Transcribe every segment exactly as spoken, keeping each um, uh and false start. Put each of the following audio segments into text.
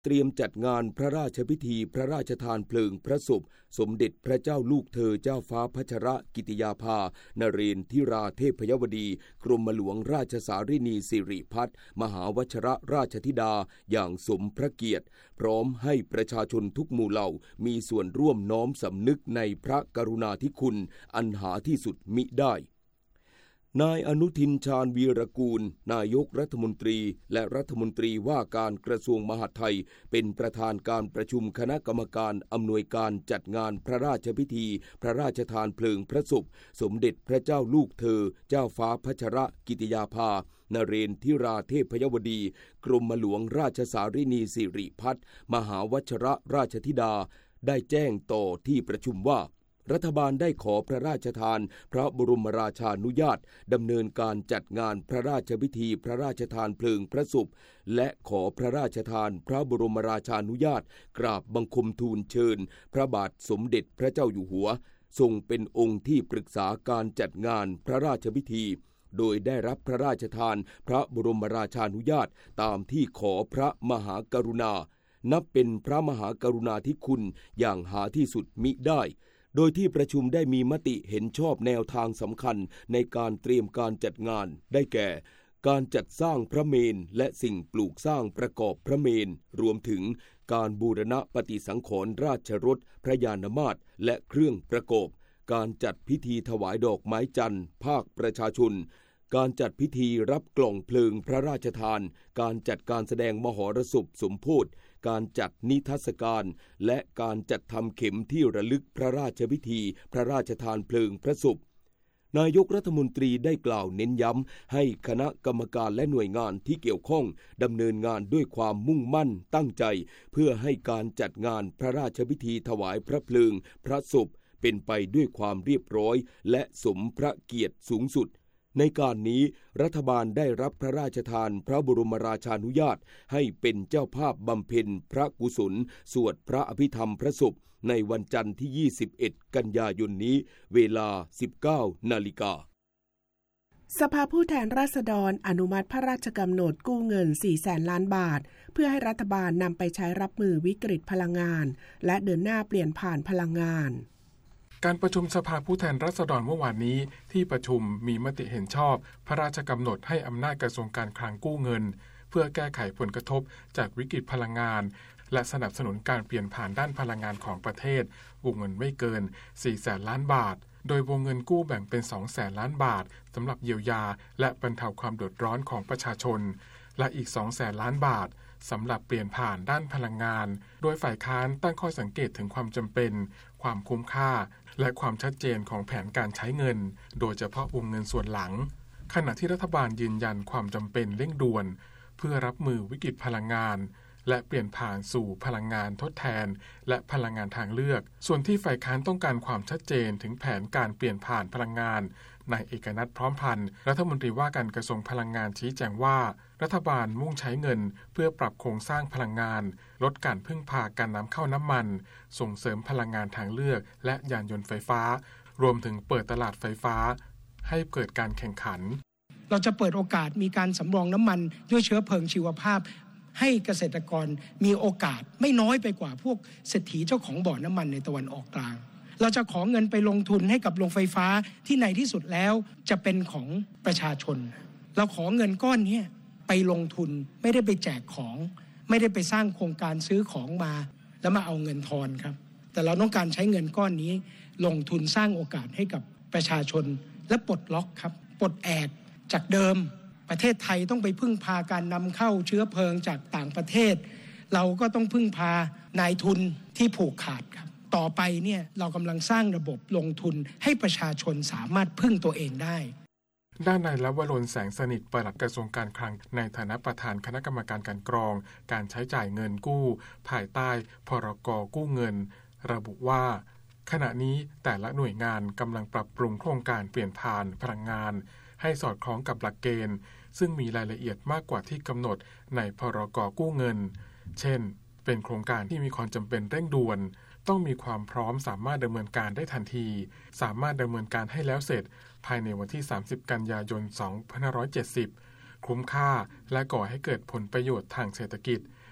เตรียมจัดงานพระราชพิธีพระราชทานเพลิงพระศพสมเด็จพระเจ้าลูกเธอเจ้าฟ้าพัชรกิติยาภานเรนทิราเทพยวดีกรมหลวงราชสารินีสิริพัฒน์มหาวชรราชธิดาอย่างสมพระเกียรติพร้อมให้ประชาชนทุกหมู่เหล่ามีส่วนร่วมน้อมสำนึกในพระกรุณาธิคุณอันหาที่สุดมิได้นายอนุทินชาญวีรกูลนายกรัฐมนตรีและรัฐมนตรีว่าการกระทรวงมหาดไทยเป็นประธานการประชุมคณะกรรมการอำนวยการจัดงานพระราชพิธีพระราชทานเพลิงพระศพสมเด็จพระเจ้าลูกเธอเจ้าฟ้าพัชรกิติยาภานเรนทิราเทพยวดีกรมหลวงราชสารินีสิริพัฒน์มหาวชรราชธิดาได้แจ้งต่อที่ประชุมว่ารัฐบาลได้ขอพระราชทานพระบรมราชานุญาตดำเนินการจัดงานพระราชพิธีพระราชทานเพลิงพระศพและขอพระราชทานพระบรมราชานุญาตกราบบังคมทูลเชิญพระบาทสมเด็จพระเจ้าอยู่หัวทรงเป็นองค์ที่ปรึกษาการจัดงานพระราชพิธีโดยได้รับพระราชทานพระบรมราชานุญาตตามที่ขอพระมหากรุณานับเป็นพระมหากรุณาธิคุณอย่างหาที่สุดมิได้โดยที่ประชุมได้มีมติเห็นชอบแนวทางสำคัญในการเตรียมการจัดงานได้แก่การจัดสร้างพระเมรุและสิ่งปลูกสร้างประกอบพระเมรุรวมถึงการบูรณะปฏิสังขรณ์ราชรถพระยานมาตรและเครื่องประกอบการจัดพิธีถวายดอกไม้จันทร์ภาคประชาชนการจัดพิธีรับกล่องเพลิงพระราชทานการจัดการแสดงมหรสพสมโภชการจัดนิทรรศการและการจัดทำเข็มที่ระลึกพระราชพิธีพระราชทานเพลิงพระศพนายกรัฐมนตรีได้กล่าวเน้นย้ำให้คณะกรรมการและหน่วยงานที่เกี่ยวข้องดำเนินงานด้วยความมุ่งมั่นตั้งใจเพื่อให้การจัดงานพระราชพิธีถวายพระเพลิงพระศพเป็นไปด้วยความเรียบร้อยและสมพระเกียรติสูงสุดในการนี้รัฐบาลได้รับพระราชทานพระบรมราชานุญาตให้เป็นเจ้าภาพบำเพ็ญพระกุศลสวดพระอภิธรรมพระศพในวันจันทร์ที่ยี่สิบเอ็ดกันยายนนี้เวลา สิบเก้านาฬิกาสภาผู้แทนราษฎรอนุมัติพระราชกำหนดกู้เงิน สี่แสนล้านบาทเพื่อให้รัฐบาลนำไปใช้รับมือวิกฤตพลังงานและเดินหน้าเปลี่ยนผ่านพลังงานการประชุมสภาผู้แทนราษฎรเมื่อวานนี้ที่ประชุมมีมติเห็นชอบพระราชกำหนดให้อำนาจกระทรวงการคลังกู้เงินเพื่อแก้ไขผลกระทบจากวิกฤตพลังงานและสนับสนุนการเปลี่ยนผ่านด้านพลังงานของประเทศวงเงินไม่เกิน สี่แสนล้านบาทโดยวงเงินกู้แบ่งเป็น สองแสนล้านบาทสำหรับเยียวยาและบรรเทาความเดือดร้อนของประชาชนและอีก สองแสนล้านบาทสำหรับเปลี่ยนผ่านด้านพลังงานโดยฝ่ายค้านตั้งข้อสังเกตถึงความจำเป็นความคุ้มค่าและความชัดเจนของแผนการใช้เงินโดยเฉพาะวงเงินส่วนหลังขณะที่รัฐบาลยืนยันความจำเป็นเร่งด่วนเพื่อรับมือวิกฤตพลังงานและเปลี่ยนผ่านสู่พลังงานทดแทนและพลังงานทางเลือกส่วนที่ฝ่ายค้านต้องการความชัดเจนถึงแผนการเปลี่ยนผ่านพลังงานนายเอกนัทพร้อมพันธ์รัฐมนตรีว่าการกระทรวงพลังงานชี้แจงว่ารัฐบาลมุ่งใช้เงินเพื่อปรับโครงสร้างพลังงานลดการพึ่งพาการนำเข้าน้ำมันส่งเสริมพลังงานทางเลือกและยานยนต์ไฟฟ้ารวมถึงเปิดตลาดไฟฟ้าให้เกิดการแข่งขันเราจะเปิดโอกาสมีการสำรองน้ำมันด้วยเชื้อเพลิงชีวภาพให้เกษตรกรมีโอกาสไม่น้อยไปกว่าพวกเศรษฐีเจ้าของบ่อน้ำมันในตะวันออกกลางเราจะขอเงินไปลงทุนให้กับโรงไฟฟ้าที่ในที่สุดแล้วจะเป็นของประชาชนเราขอเงินก้อนนี้ไปลงทุนไม่ได้ไปแจกของไม่ได้ไปสร้างโครงการซื้อของมาแล้วมาเอาเงินทอนครับแต่เราต้องการใช้เงินก้อนนี้ลงทุนสร้างโอกาสให้กับประชาชนและปลดล็อกครับปลดแอกจากเดิมประเทศไทยต้องไปพึ่งพาการนำเข้าเชื้อเพลิงจากต่างประเทศเราก็ต้องพึ่งพานายทุนที่ผูกขาดครับต่อไปเนี่ยเรากำลังสร้างระบบลงทุนให้ประชาชนสามารถพึ่งตัวเองได้ด้านนายลวรนแสงสนิทปลัดกระทรวงการคลังในฐานะประธานคณะกรรมการการกรองการใช้จ่ายเงินกู้ภายใต้พรก.กู้เงินระบุว่าขณะนี้แต่ละหน่วยงานกำลังปรับปรุงโครงการเปลี่ยนผ่านพลังงานให้สอดคล้องกับหลักเกณฑ์ซึ่งมีรายละเอียดมากกว่าที่กำหนดในพรก.กู้เงินเช่นเป็นโครงการที่มีความจำเป็นเร่งด่วนต้องมีความพร้อมสามารถดำเนินการได้ทันทีสามารถดำเนินการให้แล้วเสร็จภายในวันที่สามสิบกันยายนสองพันห้าร้อยเจ็ดสิบคุ้มค่าและก่อให้เกิดผลประโยชน์ทางเศรษฐกิจ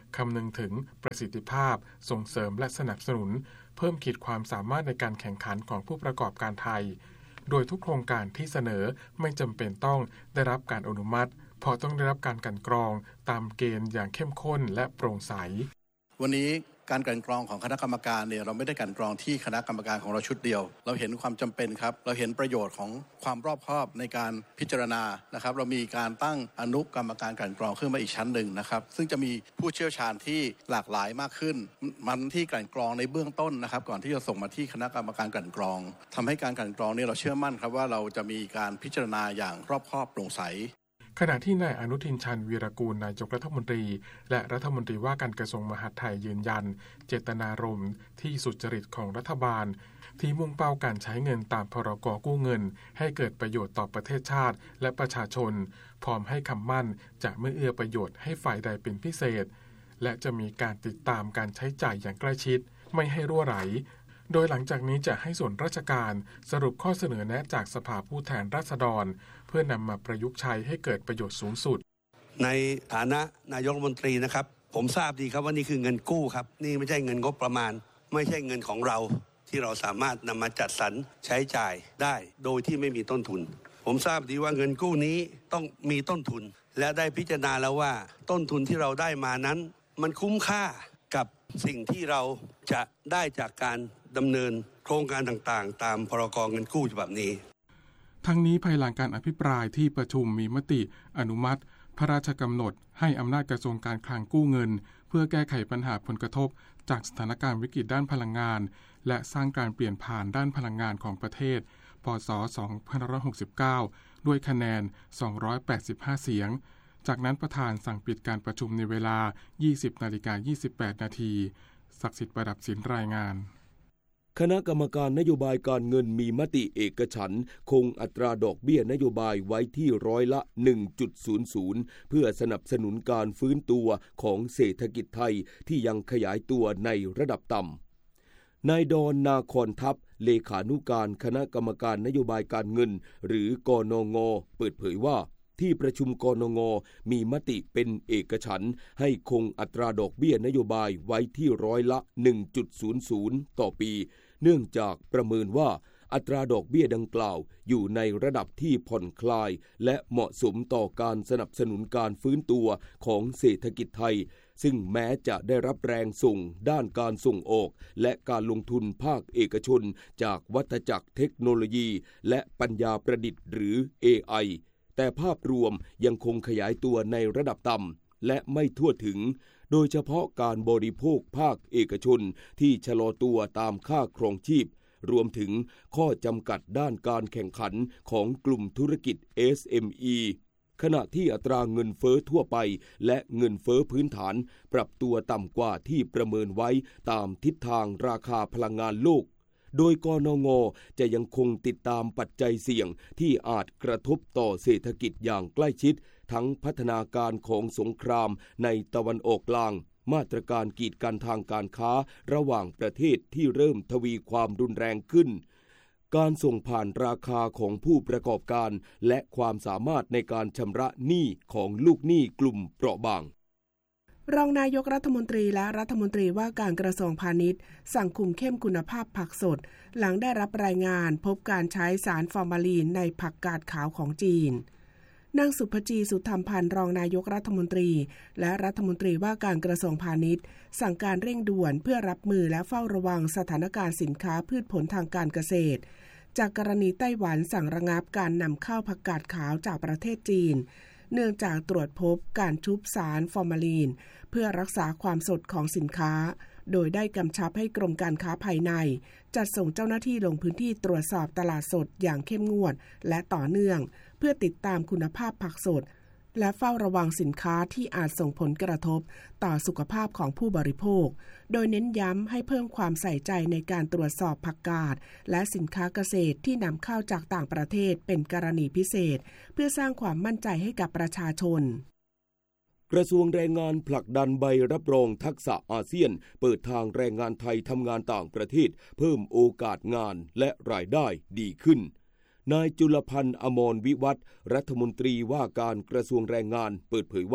คำนึงถึงประสิทธิภาพส่งเสริมและสนับสนุนเพิ่มขีดความสามารถในการแข่งขันของผู้ประกอบการไทยโดยทุกโครงการที่เสนอไม่จำเป็นต้องได้รับการอนุมัติเพราะต้องได้รับการกลั่นกรองตามเกณฑ์อย่างเข้มข้นและโปร่งใสวันนี้การกลั่นกรองของคณะกรรมการเนี่ยเราไม่ได้กลั่นกรองที่คณะกรรมการของเราชุดเดียวเราเห็นความจำเป็นครับเราเห็นประโยชน์ของความรอบคอบในการพิจารณานะครับเรามีการตั้งอนุกรรมการกลั่นกรองขึ้นมาอีกชั้นหนึ่งนะครับซึ่งจะมีผู้เชี่ยวชาญที่หลากหลายมากขึ้นมันที่กลั่นกรองในเบื้องต้นนะครับก่อนที่จะส่งมาที่คณะกรรมการกลั่นกรองทำให้การกลั่นกรองเนี่ยเราเชื่อมั่นครับว่าเราจะมีการพิจารณาอย่างรอบคอบโปร่งใสขณะที่นายอนุทิน ชาญวีรกูลนายกรัฐมนตรีและรัฐมนตรีว่าการกระทรวงมหาดไทยยืนยันเจตนารมณ์ที่สุจริตของรัฐบาลที่มุ่งเป้าการใช้เงินตามพรก.กู้เงินให้เกิดประโยชน์ต่อประเทศชาติและประชาชนพร้อมให้คำมั่นจะไม่เอื้อประโยชน์ให้ฝ่ายใดเป็นพิเศษและจะมีการติดตามการใช้จ่ายอย่างใกล้ชิดไม่ให้รั่วไหลโดยหลังจากนี้จะให้ส่วนราชการสรุปข้อเสนอแนะจากสภาผู้แทนราษฎรเพื่อนำมาประยุกต์ใช้ให้เกิดประโยชน์สูงสุดในฐานะนายกรัฐมนตรีนะครับผมทราบดีครับว่านี่คือเงินกู้ครับนี่ไม่ใช่เงินงบประมาณไม่ใช่เงินของเราที่เราสามารถนำมาจัดสรรใช้จ่ายได้โดยที่ไม่มีต้นทุนผมทราบดีว่าเงินกู้นี้ต้องมีต้นทุนและได้พิจารณาแล้วว่าต้นทุนที่เราได้มานั้นมันคุ้มค่ากับสิ่งที่เราจะได้จากการดำเนินโครงการต่างๆตามพรก.เงินกู้ฉบับนี้ทั้งนี้ภายหลังการอภิปรายที่ประชุมมีมติอนุมัติพระราชกำหนดให้อำนาจกระทรวงการคลังกู้เงินเพื่อแก้ไขปัญหาผลกระทบจากสถานการณ์วิกฤตด้านพลังงานและสร้างการเปลี่ยนผ่านด้านพลังงานของประเทศพ.ศ. สองพันห้าร้อยหกสิบเก้าด้วยคะแนนสองร้อยแปดสิบห้าเสียงจากนั้นประธานสั่งปิดการประชุมในเวลา ยี่สิบนาฬิกายี่สิบแปดนาทีศักดิ์สิทธิ์ประดับศิลป์รายงานคณะกรรมการนโยบายการเงินมีมติเอกฉันท์คงอัตราดอกเบี้ยนโยบายไว้ที่ร้อยละ หนึ่งจุดศูนย์ศูนย์ เพื่อสนับสนุนการฟื้นตัวของเศรษฐกิจไทยที่ยังขยายตัวในระดับต่ำนายดอนนาคอนทัพเลขานุการคณะกรรมการนโยบายการเงินหรือกนง.เปิดเผยว่าที่ประชุมกนง.มีมติเป็นเอกฉันท์ให้คงอัตราดอกเบี้ยนโยบายไว้ที่ร้อยละ หนึ่งจุดศูนย์ศูนย์ ต่อปีเนื่องจากประเมินว่าอัตราดอกเบี้ยดังกล่าวอยู่ในระดับที่ผ่อนคลายและเหมาะสมต่อการสนับสนุนการฟื้นตัวของเศรษฐกิจไทยซึ่งแม้จะได้รับแรงส่งด้านการส่งออกและการลงทุนภาคเอกชนจากวัฏจักรเทคโนโลยีและปัญญาประดิษฐ์หรือ เอ ไอ แต่ภาพรวมยังคงขยายตัวในระดับต่ำและไม่ทั่วถึงโดยเฉพาะการบริโภคภาคเอกชนที่ชะลอตัวตามค่าครองชีพรวมถึงข้อจำกัดด้านการแข่งขันของกลุ่มธุรกิจ เอส เอ็ม อี ขณะที่อัตราเงินเฟ้อทั่วไปและเงินเฟ้อพื้นฐานปรับตัวต่ำกว่าที่ประเมินไว้ตามทิศทางราคาพลังงานโลกโดยกนง.จะยังคงติดตามปัจจัยเสี่ยงที่อาจกระทบต่อเศรษฐกิจอย่างใกล้ชิดทั้งพัฒนาการของสงครามในตะวันออกกลางมาตรการกีดกันทางการค้าระหว่างประเทศที่เริ่มทวีความรุนแรงขึ้นการส่งผ่านราคาของผู้ประกอบการและความสามารถในการชำระหนี้ของลูกหนี้กลุ่มเปราะบางรองนายกรัฐมนตรีและรัฐมนตรีว่าการกระทรวงพาณิชย์สั่งคุมเข้มคุณภาพผักสดหลังได้รับรายงานพบการใช้สารฟอร์มาลีนในผักกาดขาวของจีนนางสุภจีสุธรรมพันธ์รองนายกรัฐมนตรีและรัฐมนตรีว่าการกระทรวงพาณิชย์สั่งการเร่งด่วนเพื่อรับมือและเฝ้าระวังสถานการณ์สินค้าพืชผลทางการเกษตรจากกรณีไต้หวันสั่งระงับการนำเข้าผักกาดขาวจากประเทศจีนเนื่องจากตรวจพบการชุบสารฟอร์มาลีนเพื่อรักษาความสดของสินค้าโดยได้กำชับให้กรมการค้าภายในจัดส่งเจ้าหน้าที่ลงพื้นที่ตรวจสอบตลาดสดอย่างเข้มงวดและต่อเนื่องเพื่อติดตามคุณภาพผักสดและเฝ้าระวังสินค้าที่อาจส่งผลกระทบต่อสุขภาพของผู้บริโภคโดยเน้นย้ำให้เพิ่มความใส่ใจในการตรวจสอบผักกาดและสินค้าเกษตรที่นำเข้าจากต่างประเทศเป็นกรณีพิเศษเพื่อสร้างความมั่นใจให้กับประชาชนกระทรวงแรงงานผลักดันใบรับรองทักษะอาเซียนเปิดทางแรงงานไทยทำงานต่างประเทศเพิ่มโอกาสงานและรายได้ดีขึ้นนายจุลพันธ์อมรวิวัฒน์รัฐมนตรีว่าการกระทรวงแรงงานเปิดเผยว่า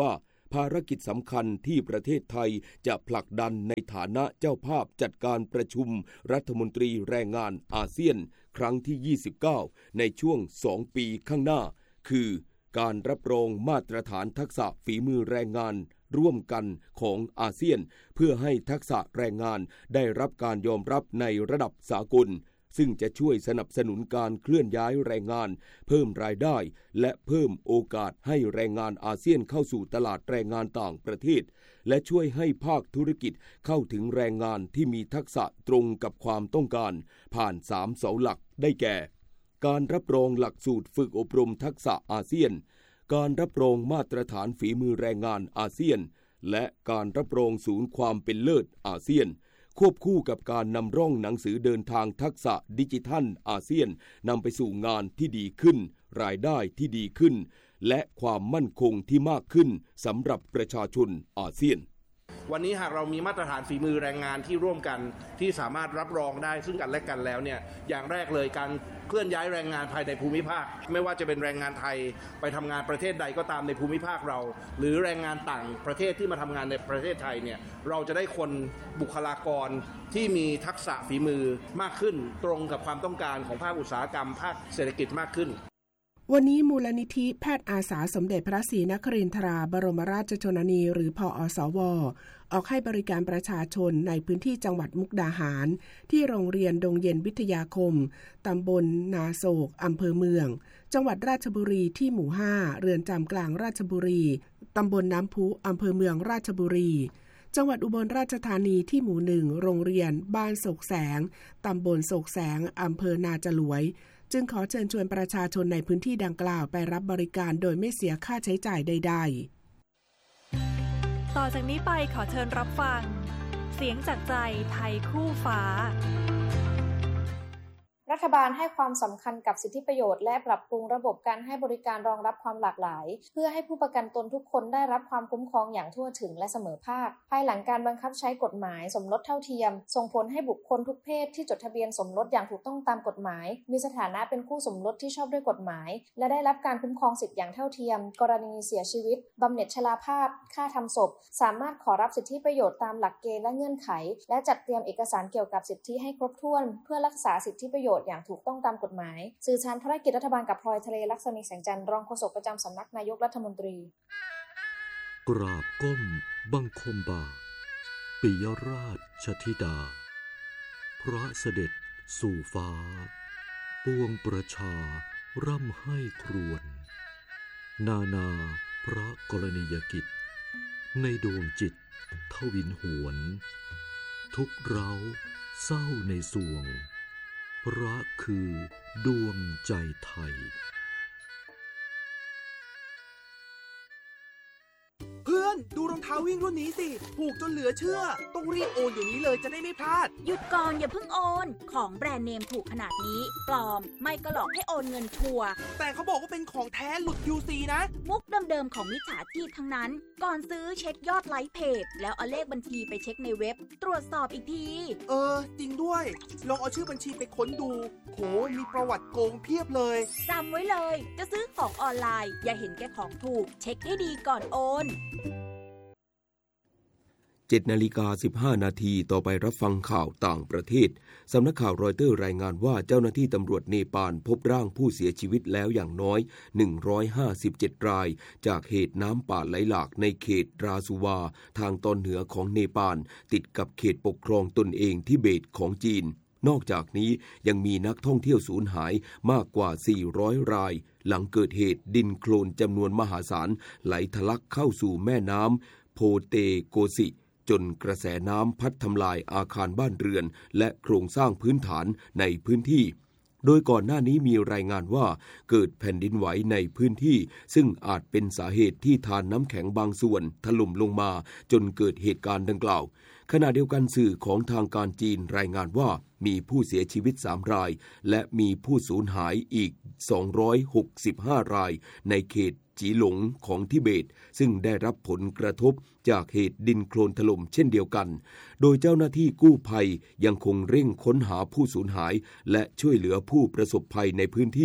ภารกิจสำคัญที่ประเทศไทยจะผลักดันในฐานะเจ้าภาพจัดการประชุมรัฐมนตรีแรงงานอาเซียนครั้งที่ยี่สิบเก้าในช่วงสองปีข้างหน้าคือการรับรองมาตรฐานทักษะฝีมือแรงงานร่วมกันของอาเซียนเพื่อให้ทักษะแรงงานได้รับการยอมรับในระดับสากลซึ่งจะช่วยสนับสนุนการเคลื่อนย้ายแรงงานเพิ่มรายได้และเพิ่มโอกาสให้แรงงานอาเซียนเข้าสู่ตลาดแรงงานต่างประเทศและช่วยให้ภาคธุรกิจเข้าถึงแรงงานที่มีทักษะตรงกับความต้องการผ่านสามเสาหลักได้แก่การรับรองหลักสูตรฝึกอบรมทักษะอาเซียนการรับรองมาตรฐานฝีมือแรงงานอาเซียนและการรับรองศูนย์ความเป็นเลิศอาเซียนควบคู่กับการนำร่องหนังสือเดินทางทักษะดิจิทัลอาเซียนนำไปสู่งานที่ดีขึ้นรายได้ที่ดีขึ้นและความมั่นคงที่มากขึ้นสำหรับประชาชนอาเซียนวันนี้หากเรามีมาตรฐานฝีมือแรงงานที่ร่วมกันที่สามารถรับรองได้ซึ่งกันและกันแล้วเนี่ยอย่างแรกเลยการเคลื่อนย้ายแรงงานภายในภูมิภาคไม่ว่าจะเป็นแรงงานไทยไปทำงานประเทศใดก็ตามในภูมิภาคเราหรือแรงงานต่างประเทศที่มาทำงานในประเทศไทยเนี่ยเราจะได้คนบุคลากรที่มีทักษะฝีมือมากขึ้นตรงกับความต้องการของภาคอุตสาหกรรมภาคเศรษฐกิจมากขึ้นวันนี้มูลนิธิแพทย์อาสาสมเด็จพระศรีนครินทราบรมราชชนนีหรือพอสวออกให้บริการประชาชนในพื้นที่จังหวัดมุกดาหารที่โรงเรียนดงเย็นวิทยาคมตำบลนาโศกอำเภอเมืองจังหวัดราชบุรีที่หมู่ห้าเรือนจำกลางราชบุรีตำบลน้ำพุอำเภอเมืองราชบุรีจังหวัดอุบลราชธานีที่หมู่หนึ่งโรงเรียนบ้านโศกแสงตำบลโศกแสงอำเภอนาจลวยจึงขอเชิญชวนประชาชนในพื้นที่ดังกล่าวไปรับบริการโดยไม่เสียค่าใช้จ่ายใดๆต่อจากนี้ไปขอเชิญรับฟังเสียงจากใจไทยคู่ฟ้ารัฐบาลให้ความสำคัญกับสิทธิประโยชน์และปรับปรุงระบบการให้บริการรองรับความหลากหลายเพื่อให้ผู้ประกันตนทุกคนได้รับความคุ้มครองอย่างทั่วถึงและเสมอภาคภายหลังการบังคับใช้กฎหมายสมรสเท่าเทียมส่งผลให้บุคคลทุกเพศที่จดทะเบียนสมรสอย่างถูกต้องตามกฎหมายมีสถานะเป็นคู่สมรสที่ชอบด้วยกฎหมายและได้รับการคุ้มครองสิทธิอย่างเท่าเทียมกรณีเสียชีวิตบำเหน็จชราภาพค่าทำศพสามารถขอรับสิทธิประโยชน์ตามหลักเกณฑ์และเงื่อนไขและจัดเตรียมเอกสารเกี่ยวกับสิทธิให้ครบถ้วนเพื่อรักษาสิทธิประโยชน์อย่างถูกต้องตามกฎหมายสื่อสารภารกิจรัฐบาลกับพลอยทะเลลักษมีแสงจันทร์รองโฆษกประจำสำนักนายกรัฐมนตรีกราบก้มบังคมบาทปิยราชธิดาพระเสด็จสู่ฟ้าปวงประชาร่ำให้ครวญนานาพระกรณียกิจในดวงจิตทวินหวนทุกเร้าเศร้าในสวงพระคือดวงใจไทยเพื่อนดูรองเท้าวิ่งรุ่นนี้สิถูกจนเหลือเชื่อต้องรีบโอนเดี๋ยวนี้เลยจะได้ไม่พลาดหยุดก่อนอย่าเพิ่งโอนของแบรนด์เนมถูกขนาดนี้ปลอมไม่ก็หลอกให้โอนเงินชัวร์แต่เขาบอกว่าเป็นของแท้หลุด ยู ซี นะมุกเดิมๆของมิจฉาชีพทั้งนั้นก่อนซื้อเช็คยอดไลค์เพจแล้วเอาเลขบัญชีไปเช็คในเว็บตรวจสอบอีกทีเออจริงด้วยลองเอาชื่อบัญชีไปค้นดูโหมีประวัติโกงเพียบเลยจำไว้เลยจะซื้อของออนไลน์อย่าเห็นแก่ของถูกเช็คให้ดีก่อนโอนเจ็ดนาฬิกาสิบห้านาทีต่อไปรับฟังข่าวต่างประเทศสำนักข่าวรอยเตอร์รายงานว่าเจ้าหน้าที่ตำรวจเนปาลพบร่างผู้เสียชีวิตแล้วอย่างน้อยหนึ่งร้อยห้าสิบเจ็ดรายจากเหตุน้ำป่าไหลหลากในเขตราซูวาทางตอนเหนือของเนปาลติดกับเขตปกครองตนเองทิเบตของจีนนอกจากนี้ยังมีนักท่องเที่ยวสูญหายมากกว่าสี่ร้อยรายหลังเกิดเหตุดินโคลนจำนวนมหาศาลไหลทะลักเข้าสู่แม่น้ำโพเตโกซิจนกระแสน้ำพัดทำลายอาคารบ้านเรือนและโครงสร้างพื้นฐานในพื้นที่โดยก่อนหน้านี้มีรายงานว่าเกิดแผ่นดินไหวในพื้นที่ซึ่งอาจเป็นสาเหตุที่ทานน้ำแข็งบางส่วนถล่มลงมาจนเกิดเหตุการณ์ดังกล่าวขณะเดียวกันสื่อของทางการจีนรายงานว่ามีผู้เสียชีวิตสามรายและมีผู้สูญหายอีกสองร้อยหกสิบห้ารายในเขตจีหลงของทิเบตซึ่งได้รับผลกระทบจากเหตุดินโคลนถล่มเช่นเดียวกันโดยเจ้าหน้าที่กู้ภัยยังคงเร่งค้นหาผู้สูญหายและช่วยเหลือผู้ประสบภัยในพื้นที่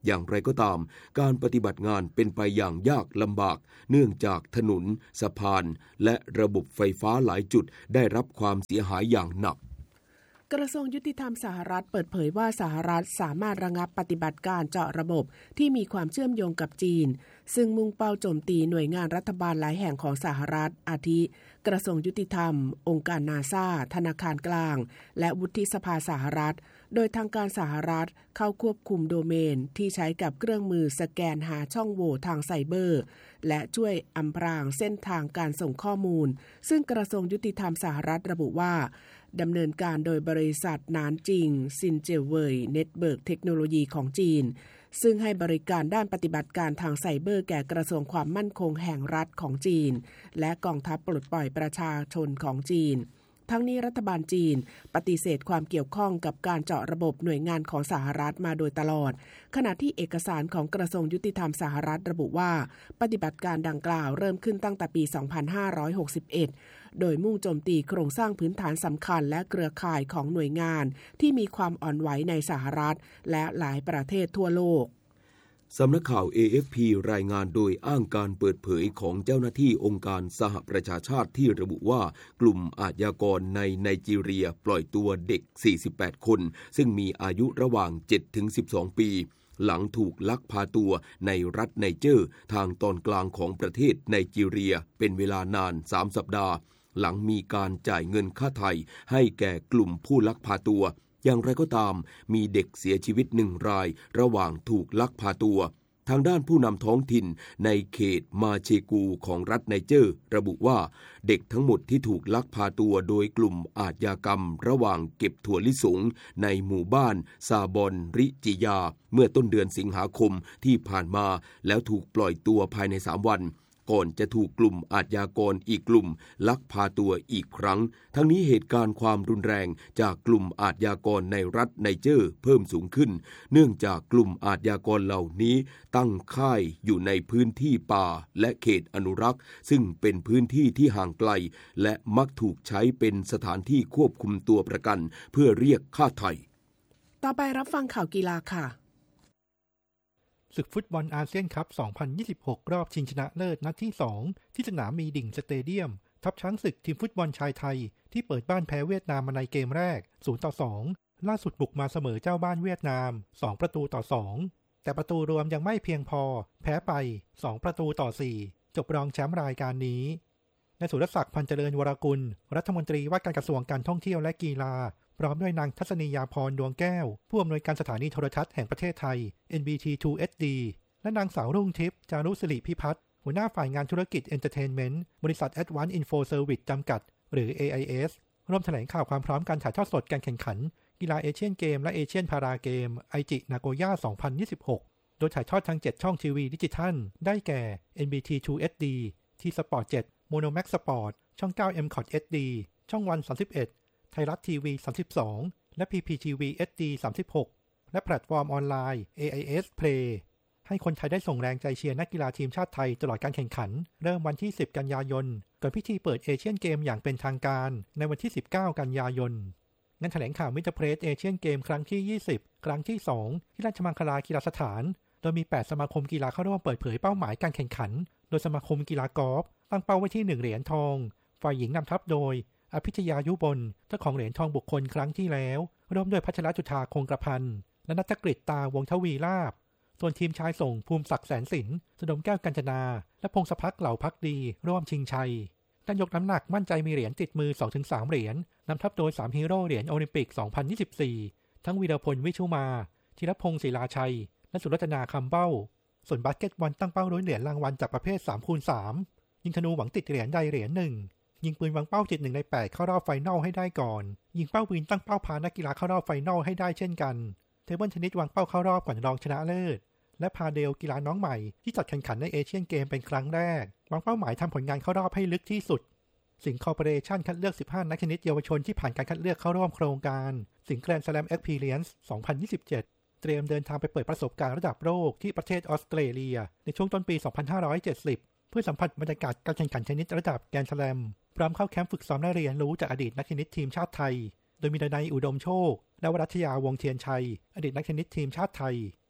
อย่างไรก็ตามการปฏิบัติงานเป็นไปอย่างยากลำบากเนื่องจากถนนสะพานและระบบไฟฟ้าหลายจุดได้รับความเสียหายอย่างหนักกระทรวงยุติธรรมสหรัฐเปิดเผยว่าสหรัฐสามารถระงับปฏิบัติการเจาะระบบที่มีความเชื่อมโยงกับจีนซึ่งมุ่งเป้าโจมตีหน่วยงานรัฐบาลหลายแห่งของสหรัฐอาทิกระทรวงยุติธรรมองค์การนาซาธนาคารกลางและวุฒิสภาสหรัฐโดยทางการสหรัฐเข้าควบคุมโดเมนที่ใช้กับเครื่องมือสแกนหาช่องโหว่ทางไซเบอร์และช่วยอำพรางเส้นทางการส่งข้อมูลซึ่งกระทรวงยุติธรรมสหรัฐระบุว่าดำเนินการโดยบริษัทนานจิงซินเจเวยเน็ตเวิร์กเทคโนโลยีของจีนซึ่งให้บริการด้านปฏิบัติการทางไซเบอร์แก่กระทรวงความมั่นคงแห่งรัฐของจีนและกองทัพปลดปล่อยประชาชนของจีนทั้งนี้รัฐบาลจีนปฏิเสธความเกี่ยวข้องกับการเจาะระบบหน่วยงานของสหรัฐมาโดยตลอดขณะที่เอกสารของกระทรวงยุติธรรมสหรัฐระบุว่าปฏิบัติการดังกล่าวเริ่มขึ้นตั้งแต่ปีสองพันห้าร้อยหกสิบเอ็ดโดยมุ่งโจมตีโครงสร้างพื้นฐานสำคัญและเครือข่ายของหน่วยงานที่มีความอ่อนไหวในสหรัฐและหลายประเทศทั่วโลกสำนักข่าว เอ เอฟ พี รายงานโดยอ้างการเปิดเผยของเจ้าหน้าที่องค์การสหประชาชาติที่ระบุว่ากลุ่มอาชญากรในไนจีเรียปล่อยตัวเด็กสี่สิบแปดคนซึ่งมีอายุระหว่าง เจ็ดถึงสิบสอง ปีหลังถูกลักพาตัวในรัฐไนเจอร์ทางตอนกลางของประเทศไนจีเรียเป็นเวลานานสามสัปดาห์หลังมีการจ่ายเงินค่าไถ่ให้แก่กลุ่มผู้ลักพาตัวอย่างไรก็ตามมีเด็กเสียชีวิตหนึ่งรายระหว่างถูกลักพาตัวทางด้านผู้นำท้องถิ่นในเขตมาเชกูของรัฐไนเจอร์ระบุว่าเด็กทั้งหมดที่ถูกลักพาตัวโดยกลุ่มอาชญากรรมระหว่างเก็บถั่วลิสงในหมู่บ้านซาบอนริจิยาเมื่อต้นเดือนสิงหาคมที่ผ่านมาแล้วถูกปล่อยตัวภายในสามวันก่อนจะถูกกลุ่มอาชญากรอีกกลุ่มลักพาตัวอีกครั้งทั้งนี้เหตุการณ์ความรุนแรงจากกลุ่มอาชญากรในรัฐไนเจอร์เพิ่มสูงขึ้นเนื่องจากกลุ่มอาชญากรเหล่านี้ตั้งค่ายอยู่ในพื้นที่ป่าและเขตอนุรักษ์ซึ่งเป็นพื้นที่ที่ห่างไกลและมักถูกใช้เป็นสถานที่ควบคุมตัวประกันเพื่อเรียกค่าไถ่ต่อไปรับฟังข่าวกีฬาค่ะศึกฟุตบอลอาเซียนคัพ สองพันยี่สิบหก รอบชิงชนะเลิศนัดที่ สอง ที่สนามมีดิ่งสเตเดียมทัพช้างศึกทีมฟุตบอลชายไทยที่เปิดบ้านแพ้เวียดนามมาในเกมแรก ศูนย์ต่อสอง ล่าสุดบุกมาเสมอเจ้าบ้านเวียดนาม สอง ประตูต่อ สอง แต่ประตูรวมยังไม่เพียงพอแพ้ไป สอง ประตูต่อ สี่ จบรองแชมป์รายการนี้นายสุรศักดิ์ พันเจริญวรกุลรัฐมนตรีว่าการกระทรวงการท่องเที่ยวและกีฬาพร้อมด้วยนางทัศนียาพรดวงแก้วผู้อำนวยการสถานีโทรทัศน์แห่งประเทศไทย เอ็น บี ที ทู เอช ดี และนางสาวรุ่งทิพย์จารุสิริพิพัฒน์หัวหน้าฝ่ายงานธุรกิจเอนเตอร์เทนเมนต์บริษัท Advanced Info Service จำกัดหรือ เอ ไอ เอส ร่วมแถลงข่าวความพร้อมการถ่ายทอดสดการแข่งขันกีฬาเอเชียนเกมและเอเชียนพาราเกมไอจินาโกย่า สองพันยี่สิบหก โดยถ่ายทอดทางเจ็ดช่องทีวีดิจิทัลได้แก่ เอ็น บี ที ทู เอช ดี ที Sport เจ็ด Monomax Sport ช่อง เก้า เอ็ม ซี โอ ที เอช ดี ช่องวันสามสิบเอ็ดไทยรัฐทีวีสามสิบสองและ พี พี ที วี เอช ดี สามสิบหกและแพลตฟอร์มออนไลน์ เอ ไอ เอส Play ให้คนไทยได้ส่งแรงใจเชียร์นักกีฬาทีมชาติไทยตลอดการแข่งขันเริ่มวันที่สิบกันยายนก่อนพิธีเปิดเอเชียนเกมอย่างเป็นทางการในวันที่สิบเก้ากันยายนงานแถลงข่าวมิสเตอร์เพรสเอเชียนเกมครั้งที่ยี่สิบครั้งที่สองที่ราชมังคลากีฬาสถานโดยมีแปดสมาคมกีฬาเข้าร่วมเปิดเผยเป้าหมายการแข่งขันโดยสมาคมกีฬากอล์ฟตั้งเป้าไว้ที่หนึ่งเหรียญทองฝ่ายหญิงนำทัพโดยอภิชยายุบลเจ้าของเหรียญทองบุคคลครั้งที่แล้วร่วมด้วยพัชรจุฑาคงกระพันและณัฐกฤษตาวงทวีลาภส่วนทีมชายส่งภูมิศักดิ์แสนสินสดมแก้วกัญจนาและพงศพักเหล่าพักดีร่วมชิงชัยด้านยกน้ำหนักมั่นใจมีเหรียญติดมือ สองถึงสาม เหรียญนำทัพโดยสามฮีโร่เหรียญโอลิมปิก สองพันยี่สิบสี่ ทั้งวีรพลวิชุมาธีรพงศ์ศิลาชัยและสุรัตนาคำเบ้าส่วนบาสเกตบอลตั้งเป้าลุ้นเหรียญรางวัลจากประเภท สามคูณสาม ยิงธนูหวังติดเหรียญใดเหรียญหนึ่งยิงปืนวางเป้าติดหนึ่งในแปดเข้ารอบไฟนอลให้ได้ก่อนยิงเป้าปืนตั้งเป้าพานักกีฬาเข้ารอบไฟนอลให้ได้เช่นกันเทเบิลเทนนิสวางเป้าเข้ารอบก่อนรองชนะเลิศและพาเดลกีฬาน้องใหม่ที่จัดแข่งขันในเอเชียนเกมเป็นครั้งแรกวางเป้าหมายทำผลงานเข้ารอบให้ลึกที่สุดสิงห์คอร์ปอเรชั่นคัดเลือกสิบห้านักเทนนิสเยาวชนที่ผ่านการคัดเลือกเข้าร่วมโครงการสิงห์แกรนด์สแลมเอ็กซ์พีเรียนซ์สองพันยี่สิบเจ็ดเตรียมเดินทางไปเปิดประสบการณ์ระดับโลกที่ประเทศออสเตรเลียในช่วงต้นปีสองพันห้าร้อยเจ็ดสิบเพื่อสัมผัสบรรยากาศการแข่งขันเทนนิสระดับแกรนด์สแลมพร้อมเข้าแคมป์ฝึกซ้อมและเรียนรู้จากอดีตนักเทนนิสทีมชาติไทยโดยมีดนัยอุดมโชคและวรัชยาวงเทียนชัยอดีตนักเทนนิสทีมชาติไทย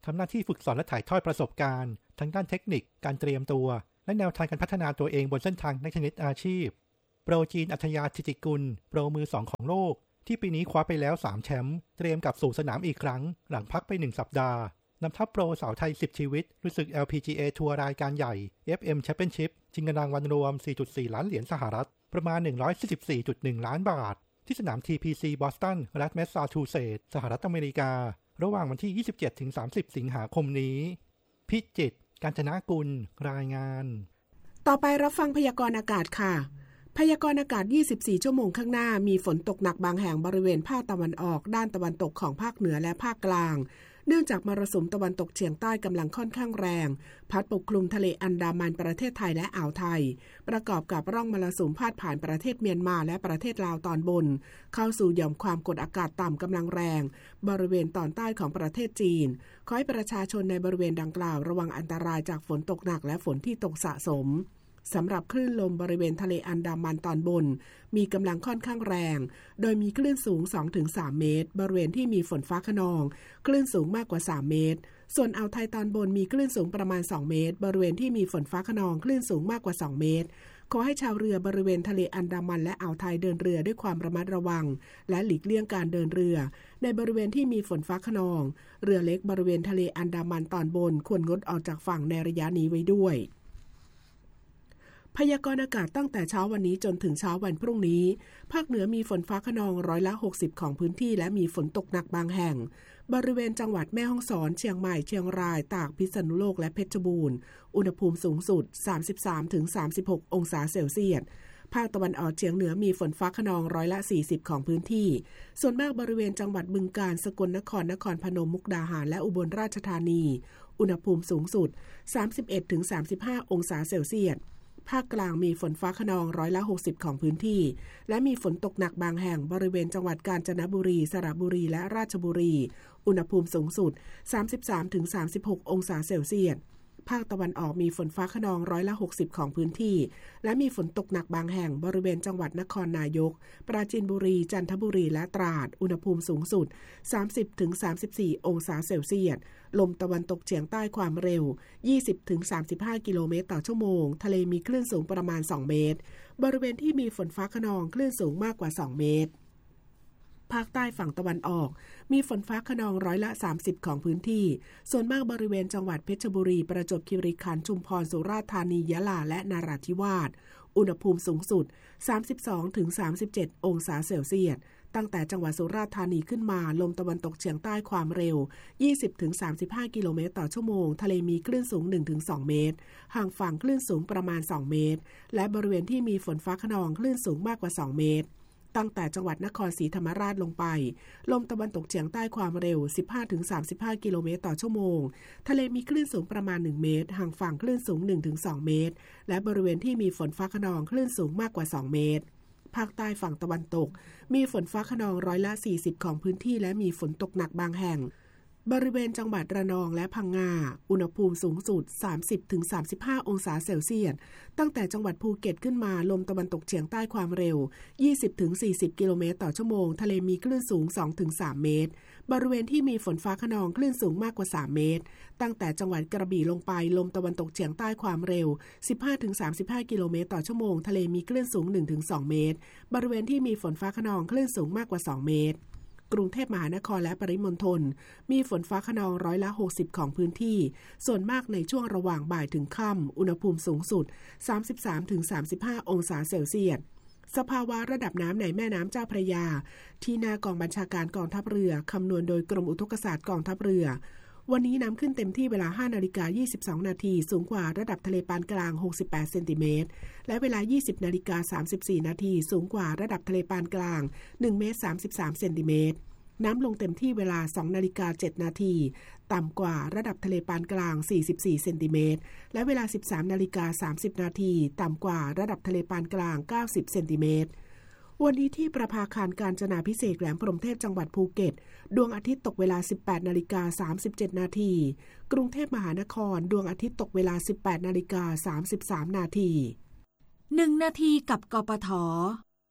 ทำหน้าที่ฝึกสอนและถ่ายทอดประสบการณ์ทั้งด้านเทคนิคการเตรียมตัวและแนวทางการพัฒนาตัวเองบนเส้นทางนักเทนนิสอาชีพโปรจีนอัธยาธิติกุลโปรมือสองของโลกที่ปีนี้คว้าไปแล้วสามแชมป์เตรียมกลับสู่สนามอีกครั้งหลังพักไปหนึ่งสัปดาห์นำทัพโปรสาวไทยสิบชีวิตลุยศึก แอล พี จี เอ ทัวร์รายการใหญ่ เอฟ เอ็ม Championship ชิงเงินรางวัลรวม สี่จุดสี่ ล้านเหรียญสหรัฐประมาณ หนึ่งร้อยสี่สิบสี่จุดหนึ่ง ล้านบาทที่สนาม ที พี ซี บอสตันรัฐแมสซาชูเซตส์สหรัฐอเมริการะหว่างวันที่ ยี่สิบเจ็ดถึงสามสิบ สิงหาคมนี้พิจิตร กาญจนกุลรายงานต่อไปรับฟังพยากรณ์อากาศค่ะพยากรณ์อากาศยี่สิบสี่ชั่วโมงข้างหน้ามีฝนตกหนักบางแห่งบริเวณภาคตะวันออกด้านตะวันตกของภาคเหนือและภาคกลางเนื่องจากมรสุมตะวันตกเฉียงใต้กำลังค่อนข้างแรงพัดปกคลุมทะเลอันดามันประเทศไทยและอ่าวไทยประกอบกับร่องมรสุมพาดผ่านประเทศเมียนมาและประเทศลาวตอนบนเข้าสู่หย่อมความกดอากาศต่ำกำลังแรงบริเวณตอนใต้ของประเทศจีนขอให้ประชาชนในบริเวณดังกล่าวระวังอันตรายจากฝนตกหนักและฝนที่ตกสะสมสำหรับคลื่นลมบริเวณทะเลอันดามันตอนบนมีกำลังค่อนข้างแรงโดยมีคลื่นสูง สองถึงสาม เมตรบริเวณที่มีฝนฟ้าคะนองคลื่นสูงมากกว่าสามเมตรส่วนอ่าวไทยตอนบนมีคลื่นสูงประมาณสองเมตรบริเวณที่มีฝนฟ้าคะนองคลื่นสูงมากกว่าสองเมตรขอให้ชาวเรือบริเวณทะเลอันดามันและอ่าวไทยเดินเรือด้วยความระมัดระวังและหลีกเลี่ยงการเดินเรือในบริเวณที่มีฝนฟ้าคะนองเรือเล็กบริเวณทะเลอันดามันตอนบนควรงดออกจากฝั่งในระยะนี้ไว้ด้วยพยากรณ์อากาศตั้งแต่เช้าวันนี้จนถึงเช้าวันพรุ่งนี้ภาคเหนือมีฝนฟ้าคะนองร้อยละหกสิบของพื้นที่และมีฝนตกหนักบางแห่งบริเวณจังหวัดแม่ฮ่องสอนเชียงใหม่เชียงรายตากพิษณุโลกและเพชรบูรณ์อุณหภูมิสูงสุด สามสิบสามถึงสามสิบหก องศาเซลเซียสภาคตะวันออกเฉียงเหนือมีฝนฟ้าคะนองร้อยละสี่สิบของพื้นที่ส่วนมากบริเวณจังหวัดบึงกาฬสกลนครนครพนมมุกดาหารและอุบลราชธานีอุณหภูมิสูงสุด สามสิบเอ็ดถึงสามสิบห้า องศาเซลเซียสภาคกลางมีฝนฟ้าคะนองร้อยละหกสิบของพื้นที่และมีฝนตกหนักบางแห่งบริเวณจังหวัดกาญจนบุรีสระบุรีและราชบุรีอุณหภูมิสูงสุด สามสิบสามถึงสามสิบหก องศาเซลเซียสภาคตะวันออกมีฝนฟ้าคะนองร้อยละหกสิบของพื้นที่และมีฝนตกหนักบางแห่งบริเวณจังหวัดนครนายกปราจีนบุรีจันทบุรีและตราดอุณหภูมิสูงสุด สามสิบถึงสามสิบสี่ องศาเซลเซียสลมตะวันตกเฉียงใต้ความเร็ว ยี่สิบถึงสามสิบห้า กิโลเมตรต่อชั่วโมงทะเลมีคลื่นสูงประมาณสองเมตรบริเวณที่มีฝนฟ้าคะนองคลื่นสูงมากกว่าสองเมตรภาคใต้ฝั่งตะวันออกมีฝนฟ้าคะนองร้อยละสามสิบของพื้นที่ส่วนมากบริเวณจังหวัดเพชรบุรีประจวบคีรีขันธ์ชุมพรสุราษฎร์ธานียะลาและนราธิวาสอุณหภูมิสูงสุด สามสิบสองถึงสามสิบเจ็ด องศาเซลเซียสตั้งแต่จังหวัดสุราษฎร์ธานีขึ้นมาลมตะวันตกเฉียงใต้ความเร็ว ยี่สิบถึงสามสิบห้า กิโลเมตรต่อชั่วโมงทะเลมีคลื่นสูง หนึ่งถึงสอง เมตรห่างฝั่งคลื่นสูงประมาณสองเมตรและบริเวณที่มีฝนฟ้าคะนองคลื่นสูงมากกว่าสองเมตรตั้งแต่จังหวัดนครศรีธรรมราชลงไปลมตะวันตกเฉียงใต้ความเร็ว สิบห้าถึงสามสิบห้า กิโลเมตรต่อชั่วโมงทะเลมีคลื่นสูงประมาณหนึ่งเมตรห่างฝั่งคลื่นสูง หนึ่งถึงสอง เมตรและบริเวณที่มีฝนฟ้าคะนองคลื่นสูงมากกว่าสองเมตรภาคใต้ฝั่งตะวันตกมีฝนฟ้าคะนองร้อยละสี่สิบของพื้นที่และมีฝนตกหนักบางแห่งบริเวณจังหวัดระนองและพังงาอุณหภูมิสูงสุด สามสิบถึงสามสิบห้า องศาเซลเซียสตั้งแต่จังหวัดภูเก็ตขึ้นมาลมตะวันตกเฉียงใต้ความเร็ว ยี่สิบถึงสี่สิบ กิโลเมตรต่อชั่วโมงทะเลมีคลื่นสูง สองถึงสาม เมตรบริเวณที่มีฝนฟ้าคะนองคลื่นสูงมากกว่าสามเมตรตั้งแต่จังหวัดกระบี่ลงไปลมตะวันตกเฉียงใต้ความเร็ว สิบห้าถึงสามสิบห้า กิโลเมตรต่อชั่วโมงทะเลมีคลื่นสูง หนึ่งถึงสอง เมตรบริเวณที่มีฝนฟ้าคะนองคลื่นสูงมากกว่าสองเมตรกรุงเทพมหานครและปริมณฑลมีฝนฟ้าคะนองร้อยละหกสิบของพื้นที่ส่วนมากในช่วงระหว่างบ่ายถึงค่ำอุณหภูมิสูงสุด สามสิบสามถึงสามสิบห้า องศาเซลเซียสสภาวะระดับน้ำในแม่น้ำเจ้าพระยาที่หน้ากองบัญชาการกองทัพเรือคำนวณโดยกรมอุทกศาสตร์กองทัพเรือวันนี้น้ำขึ้นเต็มที่เวลา ห้านาฬิกายี่สิบสองนาทีสูงกว่าระดับทะเลปานกลางหกสิบแปดเซนติเมตรและเวลา ยี่สิบนาฬิกาสามสิบสี่นาทีสูงกว่าระดับทะเลปานกลางหนึ่งเมตรสามสิบสามเซนติเมตรน้ำลงเต็มที่เวลา สองนาฬิกาเจ็ดนาทีต่ำกว่าระดับทะเลปานกลางสี่สิบสี่เซนติเมตรและเวลา สิบสามนาฬิกาสามสิบนาทีต่ำกว่าระดับทะเลปานกลางเก้าสิบเซนติเมตรวันนี้ที่ประภาคารกาญจนาภิเษกแหลมพรหมเทพจังหวัดภูเก็ตดวงอาทิตย์ตกเวลา สิบแปดนาฬิกาสามสิบเจ็ดนาทีกรุงเทพมหานครดวงอาทิตย์ตกเวลา สิบแปดนาฬิกาสามสิบสามนาทีหนึ่งนาทีกับกปท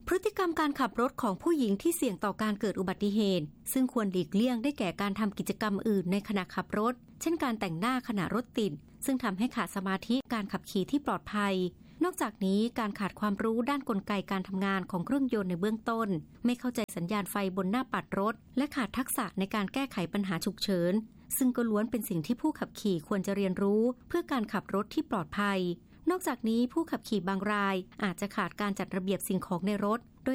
พฤติกรรมการขับรถของผู้หญิงที่เสี่ยงต่อการเกิดอุบัติเหตุซึ่งควรหลีกเลี่ยงได้แก่การทำกิจกรรมอื่นในขณะขับรถเช่นการแต่งหน้าขณะรถติดซึ่งทำให้ขาดสมาธิการขับขี่ที่ปลอดภัยนอกจากนี้การขาดความรู้ด้านกลไกการทำงานของเครื่องยนต์ในเบื้องต้นไม่เข้าใจสัญญาณไฟบนหน้าปัดรถและขาดทักษะในการแก้ไขปัญหาฉุกเฉินซึ่งก็ล้วนเป็นสิ่งที่ผู้ขับขี่ควรจะเรียนรู้เพื่อการขับรถที่ปลอดภัยนอกจากนี้ผู้ขับขี่บางรายอาจจะขาดการจัดระเบียบสิ่งของในรถ